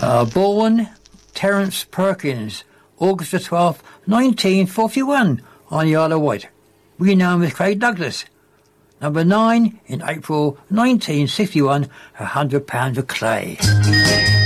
Born Terence Perkins, August the 12th, 1941, on the Isle of Wight. Renowned as Craig Douglas. Number 9, in April 1961, £100 of clay.